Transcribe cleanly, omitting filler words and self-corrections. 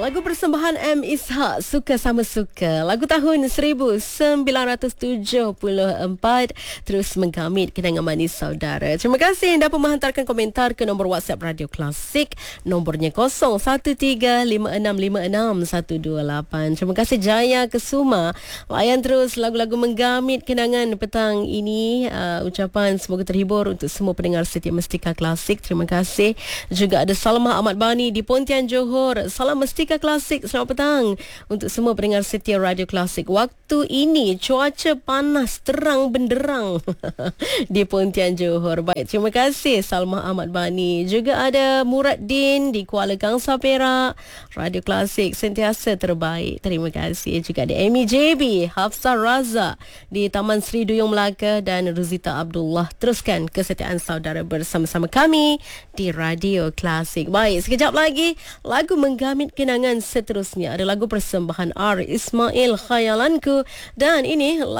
Lagu persembahan M. Ishak, Suka Sama Suka. Lagu tahun 1974 terus menggamit kenangan manis saudara. Terima kasih yang dapat menghantarkan komentar ke nombor WhatsApp Radio Klasik. Nombornya 0135656128. Terima kasih Jaya Kesuma. Layan terus lagu-lagu menggamit kenangan petang ini. Ucapan semoga terhibur untuk semua pendengar setia Mestika Klasik. Terima kasih. Juga ada Salma Ahmad Bani di Pontian Johor. Salam Mestika Klasik, selamat petang untuk semua pendengar setia Radio Klasik. Waktu ini cuaca panas terang benderang di Pontian Johor. Baik, terima kasih Salma Ahmad Bani. Juga ada Muraddin di Kuala Gangsa Perak. Radio Klasik sentiasa terbaik. Terima kasih. Juga ada Amy JB, Hafsah Raza di Taman Sri Duyung Melaka dan Ruzita Abdullah. Teruskan kesetiaan saudara bersama-sama kami di Radio Klasik. Baik, sekejap lagi lagu menggamit kenangan seterusnya ada lagu persembahan R. Ismail Khayalanku, dan ini